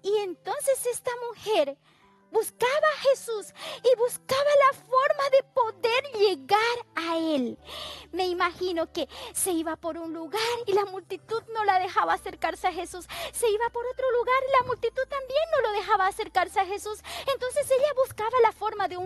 Y entonces esta mujer buscaba a Jesús y buscaba la forma de poder llegar a Él. Me imagino que se iba por un lugar y la multitud no la dejaba acercarse a Jesús. Se iba por otro lugar y la multitud también no lo dejaba acercarse a Jesús. Entonces ella buscaba la forma de un